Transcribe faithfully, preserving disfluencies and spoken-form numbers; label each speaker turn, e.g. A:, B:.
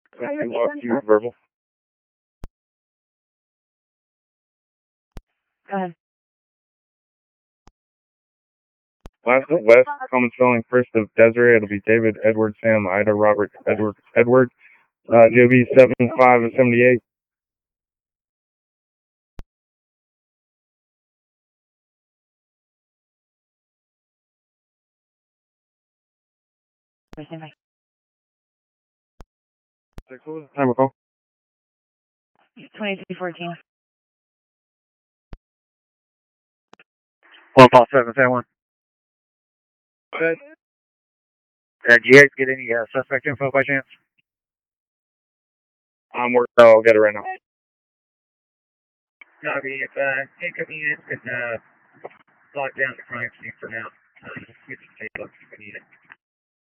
A: I lost you verbal.
B: Go ahead.
A: Last of West, common spelling first of Desiree. It'll be David, Edward, Sam, Ida, Robert, Edward, Edward. Uh, J B seven five and seventy eight.
B: Stand by.
A: What was the time call?
B: twenty-three fourteen.
C: One five seven seven one.
A: Good.
C: Uh, do you guys get any uh, suspect info by chance?
A: I'm working. I'll get it right now.
C: Copy. If uh, inconvenience, can uh, lock down the crime scene for now. Uh, get some tape up if we need it.